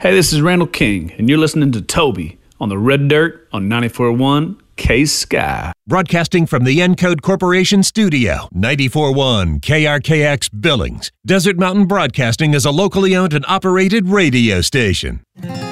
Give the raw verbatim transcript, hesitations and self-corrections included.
Hey, this is Randall King, and you're listening to Toby on the Red Dirt on ninety-four point one K-Sky. Broadcasting from the Encode Corporation studio, ninety-four point one K R K X Billings. Desert Mountain Broadcasting is a locally owned and operated radio station.